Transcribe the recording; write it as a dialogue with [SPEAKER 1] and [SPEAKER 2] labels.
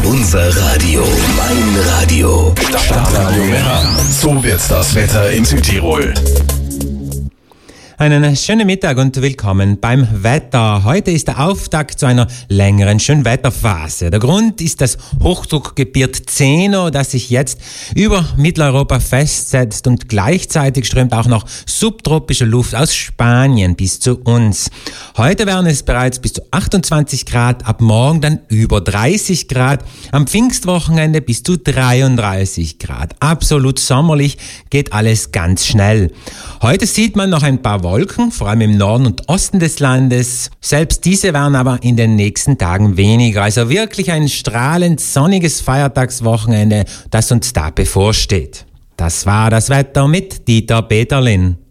[SPEAKER 1] Unser Radio, mein Radio.
[SPEAKER 2] Stadtradio Meran. So wird das Wetter in Südtirol.
[SPEAKER 3] Einen schönen Mittag und willkommen beim Wetter. Heute ist der Auftakt zu einer längeren Schönwetterphase. Der Grund ist das Hochdruckgebiet Zeno, das sich jetzt über Mitteleuropa festsetzt, und gleichzeitig strömt auch noch subtropische Luft aus Spanien bis zu uns. Heute werden es bereits bis zu 28 Grad, ab morgen dann über 30 Grad, am Pfingstwochenende bis zu 33 Grad. Absolut sommerlich, geht alles ganz schnell. Heute sieht man noch ein paar Wolken, vor allem im Norden und Osten des Landes. Selbst diese werden aber in den nächsten Tagen weniger. Also wirklich ein strahlend sonniges Feiertagswochenende, das uns da bevorsteht. Das war das Wetter mit Dieter Peterlin.